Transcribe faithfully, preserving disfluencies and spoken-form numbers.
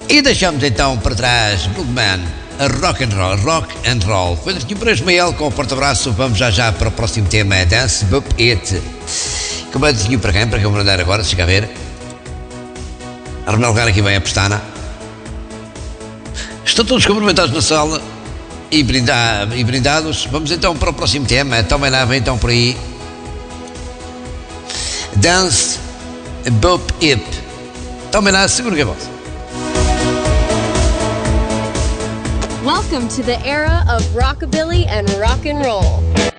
E deixamos então para trás Bluesman, a rock and roll, rock and roll. Foi daqui para Ismael com o porta-braço. Vamos já já para o próximo tema, é Dance Boop It. Como é que para quem? Para que eu vou mandar agora, deixa cá ver. A remelgar aqui bem a pestana. Estão todos cumprimentados na sala e, brinda, e brindados. Vamos então para o próximo tema. Tomem lá, vem então por aí. Dance Boop It. Tomem lá, seguro que é vosso. Welcome to the era of rockabilly and rock and roll.